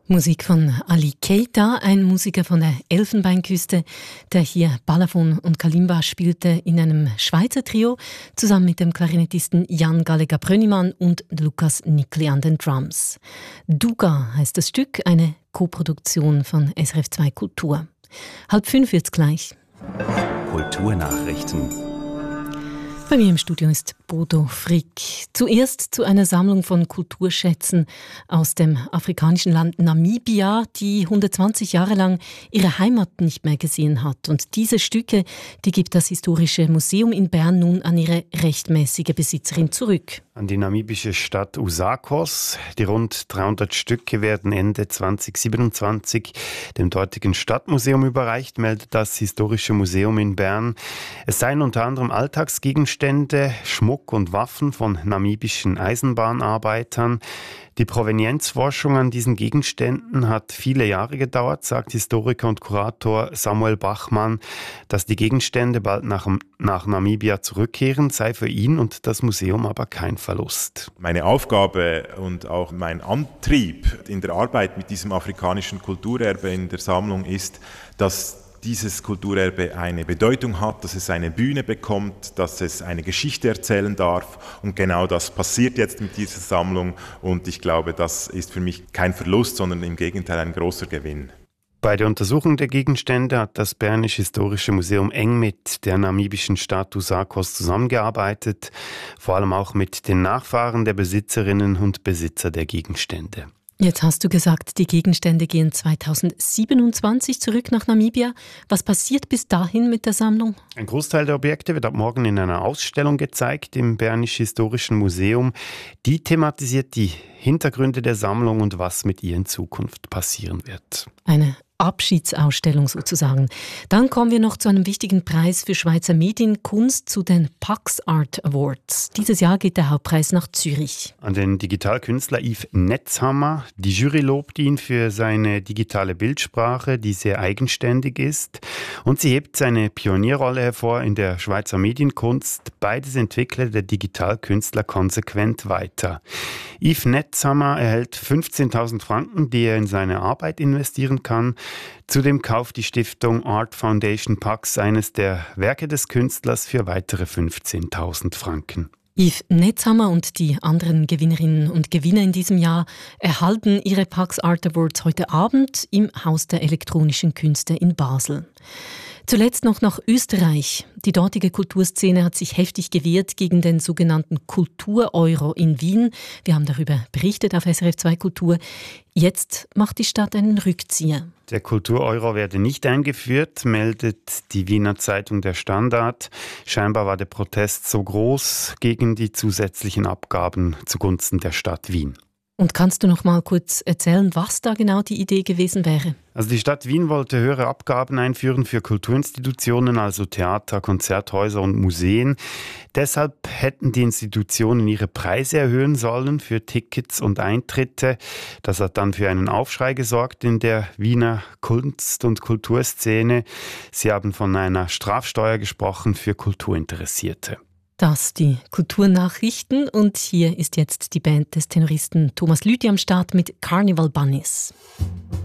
Musik von Ali Keita, ein Musiker von der Elfenbeinküste, der hier Balafon und Kalimba spielte in einem Schweizer Trio, zusammen mit dem Klarinettisten Jan Gallagher-Brönnimann und Lukas Nickli an den Drums. Duga heißt das Stück, eine Koproduktion von SRF 2 Kultur. 4:30 wird's gleich. Kulturnachrichten. Bei mir im Studio ist Bodo Frick. Zuerst zu einer Sammlung von Kulturschätzen aus dem afrikanischen Land Namibia, die 120 Jahre lang ihre Heimat nicht mehr gesehen hat. Und diese Stücke, die gibt das Historische Museum in Bern nun an ihre rechtmäßige Besitzerin zurück. An die namibische Stadt Usakos. Die rund 300 Stücke werden Ende 2027 dem dortigen Stadtmuseum überreicht, meldet das Historische Museum in Bern. Es seien unter anderem Alltagsgegenstände, Schmuck und Waffen von namibischen Eisenbahnarbeitern. Die Provenienzforschung an diesen Gegenständen hat viele Jahre gedauert, sagt Historiker und Kurator Samuel Bachmann. Dass die Gegenstände bald nach Namibia zurückkehren, sei für ihn und das Museum aber kein Verlust. Meine Aufgabe und auch mein Antrieb in der Arbeit mit diesem afrikanischen Kulturerbe in der Sammlung ist, dass dieses Kulturerbe eine Bedeutung hat, dass es eine Bühne bekommt, dass es eine Geschichte erzählen darf. Und genau das passiert jetzt mit dieser Sammlung. Und ich glaube, das ist für mich kein Verlust, sondern im Gegenteil ein großer Gewinn. Bei der Untersuchung der Gegenstände hat das Bernische Historische Museum eng mit der namibischen Stadt Usakos zusammengearbeitet, vor allem auch mit den Nachfahren der Besitzerinnen und Besitzer der Gegenstände. Jetzt hast du gesagt, die Gegenstände gehen 2027 zurück nach Namibia. Was passiert bis dahin mit der Sammlung? Ein Großteil der Objekte wird ab morgen in einer Ausstellung gezeigt im Bernisch Historischen Museum. Die thematisiert die Hintergründe der Sammlung und was mit ihr in Zukunft passieren wird. Eine Abschiedsausstellung sozusagen. Dann kommen wir noch zu einem wichtigen Preis für Schweizer Medienkunst, zu den Pax Art Awards. Dieses Jahr geht der Hauptpreis nach Zürich. An den Digitalkünstler Yves Netzhammer. Die Jury lobt ihn für seine digitale Bildsprache, die sehr eigenständig ist. Und sie hebt seine Pionierrolle hervor in der Schweizer Medienkunst. Beides entwickelt der Digitalkünstler konsequent weiter. Yves Netzhammer erhält 15.000 Franken, die er in seine Arbeit investieren kann. Zudem kauft die Stiftung Art Foundation Pax eines der Werke des Künstlers für weitere 15.000 Franken. Yves Netzhammer und die anderen Gewinnerinnen und Gewinner in diesem Jahr erhalten ihre Pax Art Awards heute Abend im Haus der elektronischen Künste in Basel. Zuletzt noch nach Österreich. Die dortige Kulturszene hat sich heftig gewehrt gegen den sogenannten Kultur-Euro in Wien. Wir haben darüber berichtet auf SRF 2 Kultur. Jetzt macht die Stadt einen Rückzieher. Der Kultur-Euro werde nicht eingeführt, meldet die Wiener Zeitung Der Standard. Scheinbar war der Protest so groß gegen die zusätzlichen Abgaben zugunsten der Stadt Wien. Und kannst du noch mal kurz erzählen, was da genau die Idee gewesen wäre? Also die Stadt Wien wollte höhere Abgaben einführen für Kulturinstitutionen, also Theater, Konzerthäuser und Museen. Deshalb hätten die Institutionen ihre Preise erhöhen sollen für Tickets und Eintritte. Das hat dann für einen Aufschrei gesorgt in der Wiener Kunst- und Kulturszene. Sie haben von einer Strafsteuer gesprochen für Kulturinteressierte. Das die Kulturnachrichten und hier ist jetzt die Band des Tenoristen Thomas Lüthi am Start mit Carnival Bunnies.